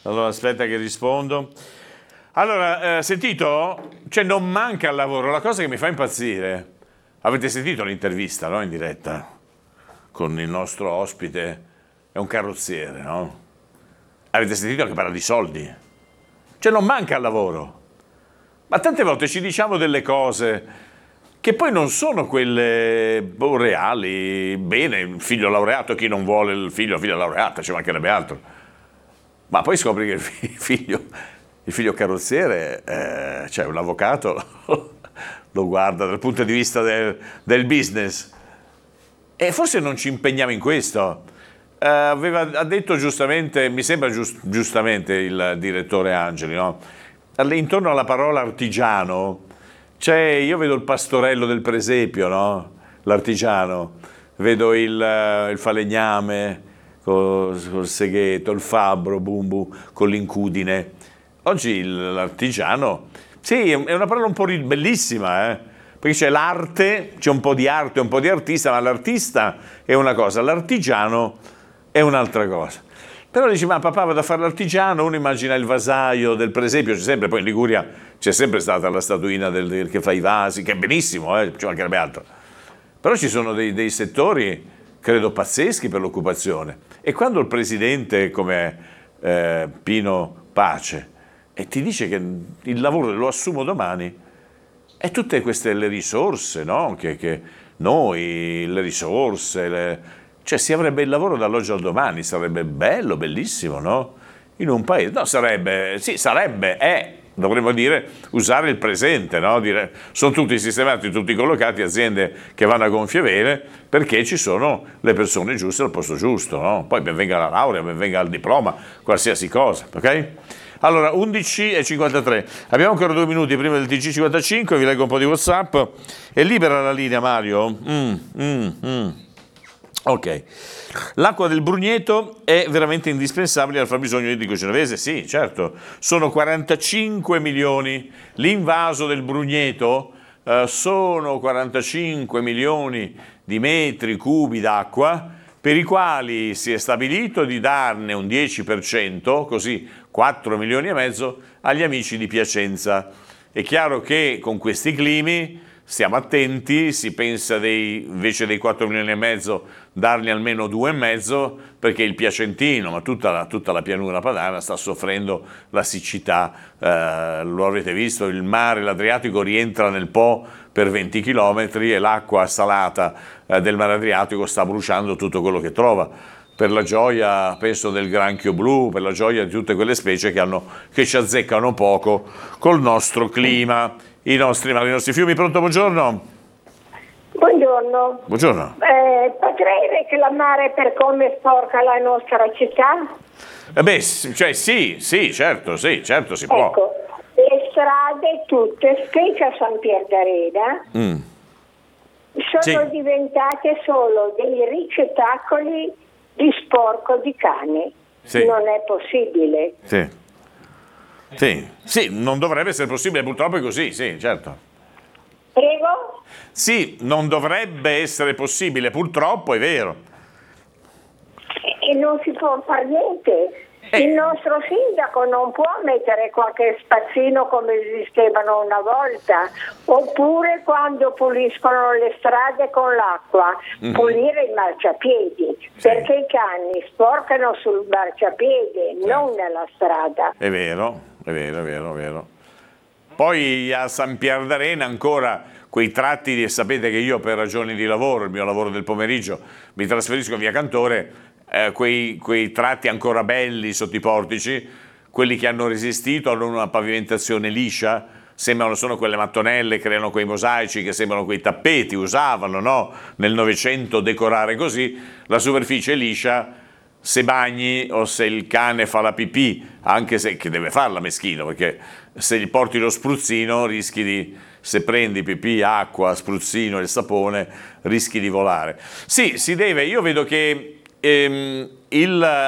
Allora aspetta che rispondo. Allora, sentito? Cioè non manca il lavoro, la cosa che mi fa impazzire. Avete sentito l'intervista, no? In diretta con il nostro ospite, è un carrozziere, no? Avete sentito che parla di soldi? Cioè non manca il lavoro. Ma tante volte ci diciamo delle cose che poi non sono quelle reali. Bene, il figlio laureato, chi non vuole il figlio, la figlia laureata, ci mancherebbe altro. Ma poi scopri che il figlio carrozziere, cioè un avvocato lo guarda dal punto di vista del business. E forse non ci impegniamo in questo. Ha detto giustamente, mi sembra giustamente il direttore Angeli, no? Intorno alla parola artigiano, io vedo il pastorello del presepio, no? L'artigiano, vedo il falegname col segheto, il fabbro, bumbu, con l'incudine. Oggi l'artigiano, sì, è una parola un po' bellissima, perché c'è l'arte, c'è un po' di arte, un po' di artista, ma l'artista è una cosa, l'artigiano è un'altra cosa. Però dici, ma papà, vado a fare l'artigiano, uno immagina il vasaio del presepio, c'è sempre, poi in Liguria c'è sempre stata la statuina che fa i vasi, che è benissimo, ci mancherebbe altro. Però ci sono dei settori, credo, pazzeschi per l'occupazione. E quando il presidente, come Pino Pace, ti dice che il lavoro lo assumo domani, e tutte queste le risorse, no? Che noi, le risorse, cioè si avrebbe il lavoro dall'oggi al domani, sarebbe bello, bellissimo, no? In un paese, no, dovremmo dire, usare il presente, no? Dire, sono tutti sistemati, tutti collocati, aziende che vanno a gonfie vele, perché ci sono le persone giuste al posto giusto, no? Poi ben venga la laurea, ben venga il diploma, qualsiasi cosa, ok? Allora, 11:53, abbiamo ancora 2 minuti prima del TG55, vi leggo un po' di WhatsApp. È libera la linea, Mario? Ok. L'acqua del Brugneto è veramente indispensabile al fabbisogno idrico genovese? Sì, certo. Sono 45 milioni. L'invaso del Brugneto sono 45 milioni di metri cubi d'acqua, per i quali si è stabilito di darne un 10%, così 4 milioni e mezzo, agli amici di Piacenza. È chiaro che con questi climi stiamo attenti, si pensa invece dei 4 milioni e mezzo darne almeno 2,5, perché il Piacentino, ma tutta la pianura padana sta soffrendo la siccità. Lo avete visto, il mare, l'Adriatico rientra nel Po per 20 chilometri e l'acqua salata del mare Adriatico sta bruciando tutto quello che trova, per la gioia, penso, del granchio blu, per la gioia di tutte quelle specie che ci azzeccano poco col nostro clima, i nostri mari, i nostri fiumi. Pronto, buongiorno? Buongiorno. Buongiorno. Potrei reclamare per come sporca la nostra città? Sì, certo, si può. Ecco, le strade tutte, specie a San Pierdarena, sono diventate solo dei ricettacoli di sporco di cani. Sì. Non è possibile. Sì, non dovrebbe essere possibile, purtroppo è così, sì, certo. Prego? Sì, non dovrebbe essere possibile, purtroppo è vero. E non si può fare niente. Il nostro sindaco non può mettere qualche spazzino come esistevano una volta, oppure quando puliscono le strade con l'acqua, pulire i marciapiedi, perché i cani sporcano sul marciapiede, non nella strada. È vero. Poi a San Pierdarena ancora quei tratti, sapete che io per ragioni di lavoro, il mio lavoro del pomeriggio, mi trasferisco a Via Cantore, quei tratti ancora belli sotto i portici, quelli che hanno resistito, hanno una pavimentazione liscia, sono quelle mattonelle, creano quei mosaici che sembrano quei tappeti, usavano, no? Nel Novecento decorare così, la superficie è liscia. Se bagni o se il cane fa la pipì, anche se che deve farla meschino, perché se gli porti lo spruzzino se prendi pipì, acqua, spruzzino e il sapone, rischi di volare. Sì, si deve, io vedo che